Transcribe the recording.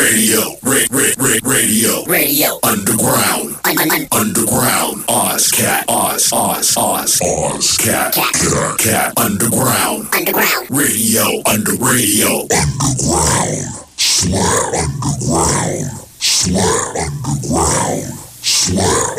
Radio. Underground. Underground. Ozcat. Ozcat. Cat. Underground. Radio. Radio. Underground. Swear underground.